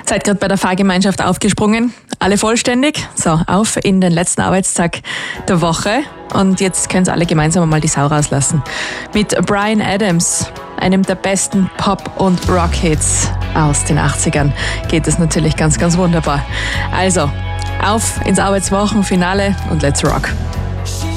Seid gerade bei der Fahrgemeinschaft aufgesprungen, alle vollständig. So, auf in den letzten Arbeitstag der Woche. Und jetzt können alle gemeinsam mal die Sau rauslassen. Mit Bryan Adams, einem der besten Pop- und Rock-Hits aus den 80ern, geht es natürlich ganz, ganz wunderbar. Also, auf ins Arbeitswochenfinale und let's rock.